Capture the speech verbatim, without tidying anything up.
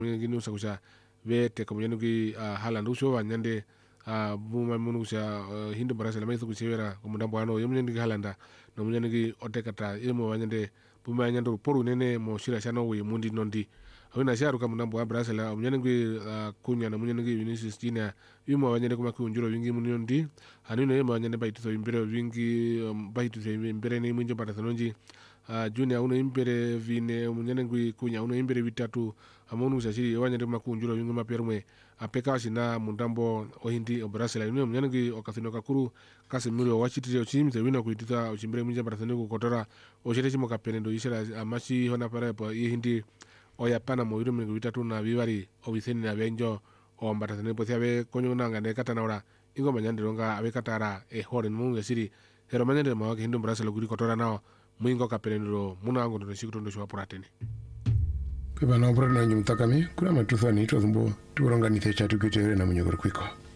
ngini usa kusa vete kama nyangi Haaland uso wa nyande buma munusa Hindu Brazil mai su severa kuma ndambo ano yemu nyangi Haalanda no nyangi otekata yemu wa nyande buma nyando poru nene mo shira shano we mundi nondi awina sharu kama ndambo wa Brazil nyangi kunya na nyangi Vinicius Junior yemu wa nyande kuma kunjuro wingi mundi hanino yemu wa nyande baito imbere wingi baito imbere ni munjo Barcelona Uh, Junior uno impere vine munyanengwi kunya uno impere vitatu amonu usashiri wanyande makunjuro yungu maperumwe apeka shina mundambo ohindi Brazil uno munyanengwi okafino kakuru kasi muri wachitire ochimze wina kuitita ochimbere munja Barcelona kukotora oshete chimo kapenendo ishira amashi hona pare po ihindi oyapana mo yuru mungu vitatu na vivari obiseni na benjo o Barcelona po siabe konyo nangane katana ora ingo manyande ronga abe katara e hore mungu yashiri hero manyande mawa hindu Brazil kuri kotora nao mwingo kapenendo muna ango ndo shikutondo shwa purateni Peba na opera na njumtakami kuna matufani tuwa thumbo tuwaronga nithe chatu kitere na mnyogoro kwiko.